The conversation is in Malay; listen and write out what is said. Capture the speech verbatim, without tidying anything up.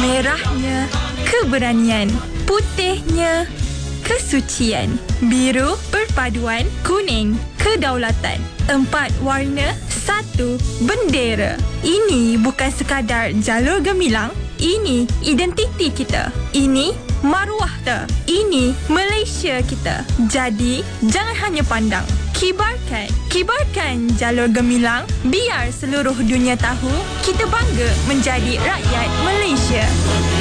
Merahnya keberanian, putihnya kesucian, biru perpaduan, kuning kedaulatan. Empat warna, satu bendera. Ini bukan sekadar jalur gemilang, ini identiti kita. Ini maruah kita. Ini Malaysia kita. Jadi, jangan hanya pandang. Kibarkan. Kibarkan jalur gemilang. Biar seluruh dunia tahu kita bangga menjadi rakyat Malaysia.